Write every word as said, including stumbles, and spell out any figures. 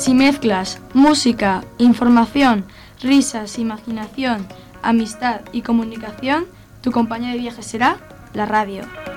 Si mezclas música, información, risas, imaginación, amistad y comunicación, tu compañía de viaje será la radio.